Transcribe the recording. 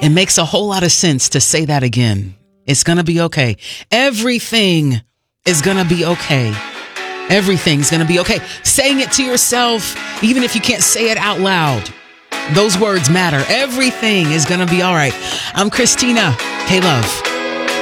It makes a whole lot of sense to say that again. It's going to be okay. Everything is going to be okay. Everything's going to be okay. Saying it to yourself, even if you can't say it out loud, those words matter. Everything is going to be all right. I'm Christina K. Love.